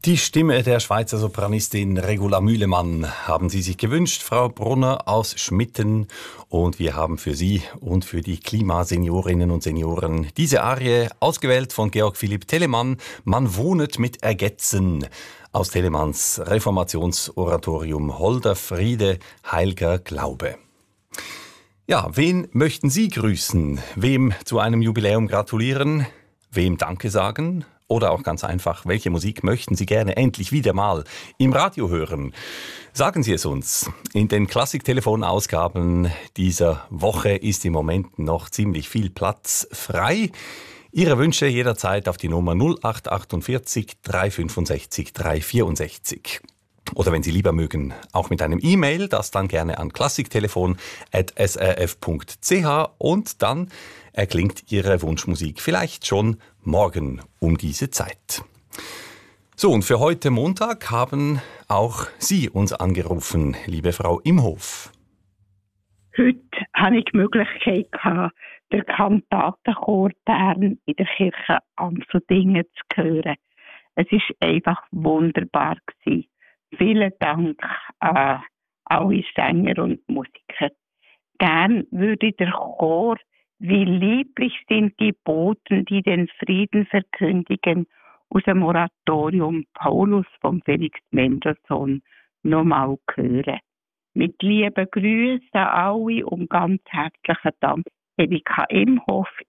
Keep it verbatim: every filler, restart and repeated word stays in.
Die Stimme der Schweizer Sopranistin Regula Mühlemann haben Sie sich gewünscht, Frau Brunner aus Schmitten. Und wir haben für Sie und für die Klimaseniorinnen und Senioren diese Arie ausgewählt von Georg Philipp Telemann. Man wohnet mit Ergetzen aus Telemanns Reformationsoratorium Holder Friede, heilger Glaube. Ja, wen möchten Sie grüßen? Wem zu einem Jubiläum gratulieren? Wem Danke sagen? Oder auch ganz einfach, welche Musik möchten Sie gerne endlich wieder mal im Radio hören? Sagen Sie es uns. In den Klassik-Telefon-Ausgaben dieser Woche ist im Moment noch ziemlich viel Platz frei. Ihre Wünsche jederzeit auf die Nummer null acht achtundvierzig drei fünfundsechzig drei vierundsechzig. Oder wenn Sie lieber mögen, auch mit einem E-Mail, das dann gerne an klassiktelefon at s r f punkt c h und dann erklingt Ihre Wunschmusik vielleicht schon morgen um diese Zeit. So, und für heute Montag haben auch Sie uns angerufen, liebe Frau Imhof. Heute hatte ich die Möglichkeit, den Kantatenchor Bern in der Kirche Amsodingen zu hören. Es war einfach wunderbar gewesen. Vielen Dank an alle Sänger und Musiker. Gern würde der Chor "Wie lieblich sind die Boten, die den Frieden verkündigen" aus dem Oratorium Paulus von Felix Mendelssohn nochmal hören. Mit lieben Grüßen an alle und ganz herzlichen Dank. Erika Imhof